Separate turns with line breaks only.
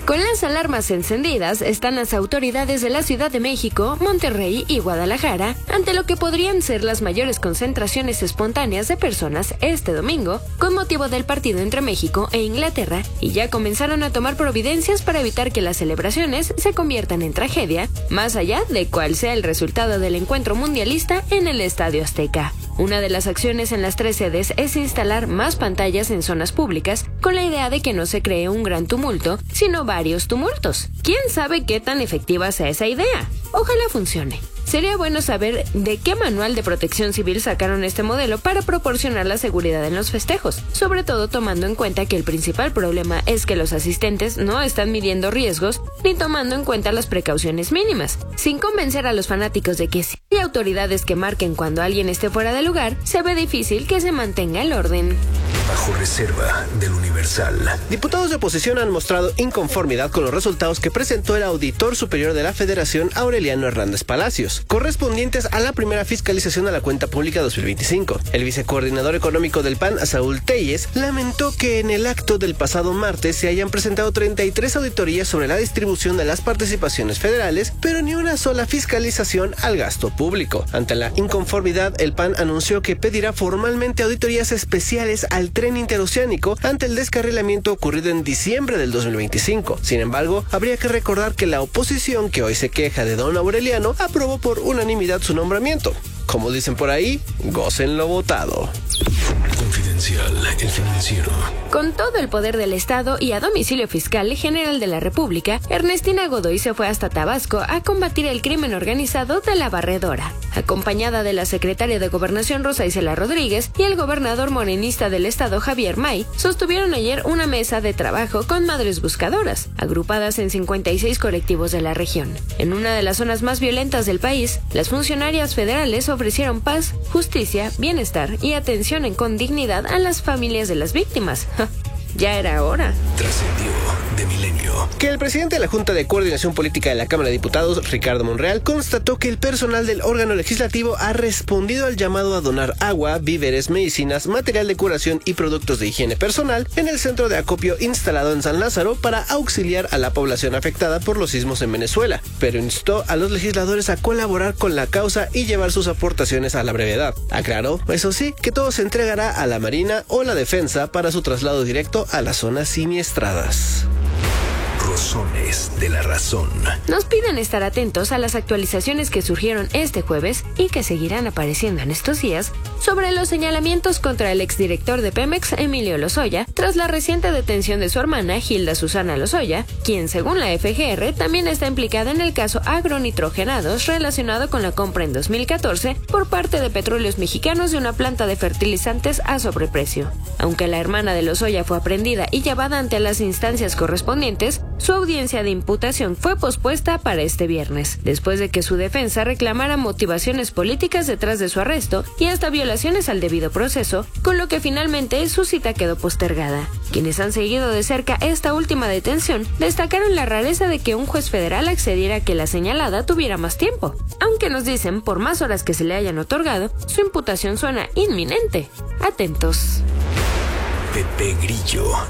Con las alarmas encendidas están las autoridades de la Ciudad de México, Monterrey y Guadalajara ante lo que podrían ser las mayores concentraciones espontáneas de personas este domingo con motivo del partido entre México e Inglaterra, y ya comenzaron a tomar providencias para evitar que las celebraciones se conviertan en tragedia, más allá de cuál sea el resultado del encuentro mundialista en el Estadio Azteca. Una de las acciones en las 3 sedes es instalar más pantallas en zonas públicas con la idea de que no se cree un gran tumulto, sino varios tumultos. ¿Quién sabe qué tan efectiva sea esa idea? Ojalá funcione. Sería bueno saber de qué manual de protección civil sacaron este modelo para proporcionar la seguridad en los festejos, sobre todo tomando en cuenta que el principal problema es que los asistentes no están midiendo riesgos ni tomando en cuenta las precauciones mínimas. Sin convencer a los fanáticos de que si hay autoridades que marquen cuando alguien esté fuera de lugar, se ve difícil que se mantenga el orden.
Bajo reserva del Universal. Diputados de oposición han mostrado inconformidad con los resultados que presentó el auditor superior de la Federación, Aureliano Hernández Palacios, correspondientes a la primera fiscalización a la cuenta pública 2025. El vicecoordinador económico del PAN, Saúl Telles, lamentó que en el acto del pasado martes se hayan presentado 33 auditorías sobre la distribución de las participaciones federales, pero ni una sola fiscalización al gasto público. Ante la inconformidad, el PAN anunció que pedirá formalmente auditorías especiales al tren interoceánico ante el descarrilamiento ocurrido en diciembre del 2025. Sin embargo, habría que recordar que la oposición, que hoy se queja de don Aureliano, aprobó por unanimidad su nombramiento. Como dicen por ahí, gócen lo votado. Confidencial, el financiero.
Con todo el poder del Estado y a domicilio fiscal general de la República, Ernestina Godoy se fue hasta Tabasco a combatir el crimen organizado de la Barredora. Acompañada de la secretaria de Gobernación Rosa Isela Rodríguez y el gobernador morenista del estado Javier May, sostuvieron ayer una mesa de trabajo con madres buscadoras, agrupadas en 56 colectivos de la región. En una de las zonas más violentas del país, las funcionarias federales ofrecieron paz, justicia, bienestar y atención con dignidad a las familias de las víctimas. Ya era hora.
Trascendió de milenio que el presidente de la Junta de Coordinación Política de la Cámara de Diputados, Ricardo Monreal, constató que el personal del órgano legislativo ha respondido al llamado a donar agua, víveres, medicinas, material de curación y productos de higiene personal en el centro de acopio instalado en San Lázaro para auxiliar a la población afectada por los sismos en Venezuela, pero instó a los legisladores a colaborar con la causa y llevar sus aportaciones a la brevedad. Aclaró, eso sí, que todo se entregará a la Marina o la Defensa para su traslado directo a las zonas siniestradas. Razones de la razón.
Nos piden estar atentos a las actualizaciones que surgieron este jueves y que seguirán apareciendo en estos días sobre los señalamientos contra el exdirector de Pemex, Emilio Lozoya, tras la reciente detención de su hermana, Hilda Susana Lozoya, quien según la FGR también está implicada en el caso agronitrogenados relacionado con la compra en 2014 por parte de Petróleos Mexicanos de una planta de fertilizantes a sobreprecio. Aunque la hermana de Lozoya fue aprehendida y llevada ante las instancias correspondientes, su audiencia de imputación fue pospuesta para este viernes, después de que su defensa reclamara motivaciones políticas detrás de su arresto y hasta violaciones al debido proceso, con lo que finalmente su cita quedó postergada. Quienes han seguido de cerca esta última detención destacaron la rareza de que un juez federal accediera a que la señalada tuviera más tiempo, aunque nos dicen por más horas que se le hayan otorgado, su imputación suena inminente. Atentos.
Pepe Grillo.